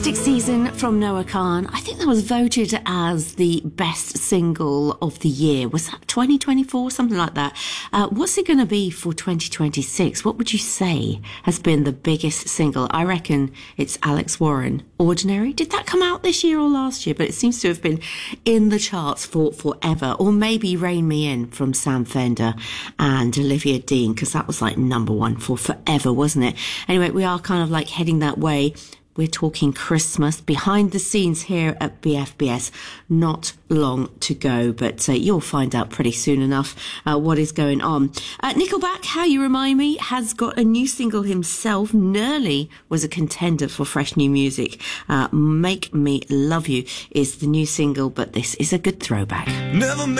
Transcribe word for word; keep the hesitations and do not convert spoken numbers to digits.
Fantastic Season from Noah Kahan. I think that was voted as the best single of the year. Was that twenty twenty-four? Something like that. Uh, what's it going to be for twenty twenty-six? What would you say has been the biggest single? I reckon it's Alex Warren, Ordinary. Did that come out this year or last year? But it seems to have been in the charts for forever. Or maybe Rein Me In from Sam Fender and Olivia Dean, because that was like number one for forever, wasn't it? Anyway, we are kind of like heading that way. We're talking Christmas behind the scenes here at B F B S. Not long to go, but uh, you'll find out pretty soon enough uh, what is going on. Uh, Nickelback, How You Remind Me, has got a new single himself. Nearly was a contender for fresh new music. Uh, Make Me Love You is the new single, but this is a good throwback. Never